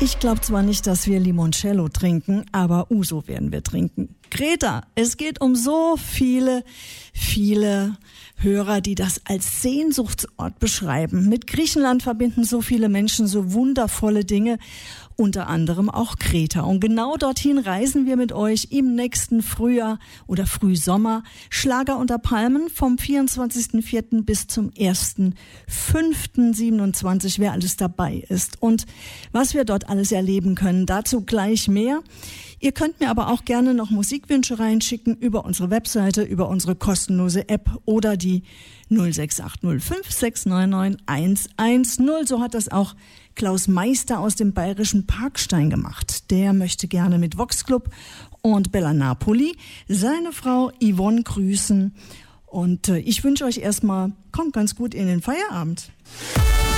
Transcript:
Ich glaube zwar nicht, dass wir Limoncello trinken, aber Uso werden wir trinken. Greta, es geht um so viele Hörer, die das als Sehnsuchtsort beschreiben. Mit Griechenland verbinden so viele Menschen so wundervolle Dinge, unter anderem auch Kreta. Und genau dorthin reisen wir mit euch im nächsten Frühjahr oder Frühsommer. Schlager unter Palmen vom 24.04. bis zum 1.05.27, wer alles dabei ist. Und was wir dort alles erleben können, dazu gleich mehr. Ihr könnt mir aber auch gerne noch Musikwünsche reinschicken über unsere Webseite, über unsere kostenlose App oder die 06805 699 110. So hat das auch Klaus Meister aus dem bayerischen Parkstein gemacht. Der möchte gerne mit Vox Club und Bella Napoli seine Frau Yvonne grüßen. Und ich wünsche euch erstmal, kommt ganz gut in den Feierabend.